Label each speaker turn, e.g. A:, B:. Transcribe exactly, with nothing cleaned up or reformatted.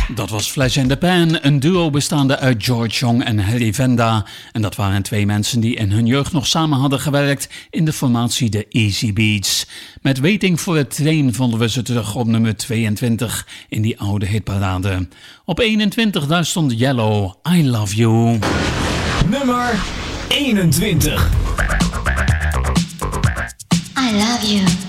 A: Dat was Flash in the Pan, een duo bestaande uit George Young en Harry Venda. En dat waren twee mensen die in hun jeugd nog samen hadden gewerkt in de formatie The Easy Beats. Met Waiting for a Train vonden we ze terug op nummer tweeëntwintig in die oude hitparade. Op eenentwintig daar stond Yellow, I Love You.
B: Nummer eenentwintig.
C: I love you.